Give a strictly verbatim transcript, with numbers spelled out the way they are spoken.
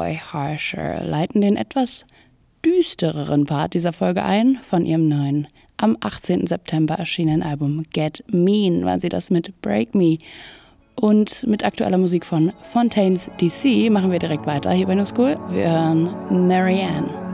Troy Harsher leiten den etwas düstereren Part dieser Folge ein von ihrem neuen, am achtzehnten September erschienenen Album Get Mean waren sie das mit Break Me. Und mit aktueller Musik von Fontaines D C machen wir direkt weiter hier bei New School. Wir hören Marianne.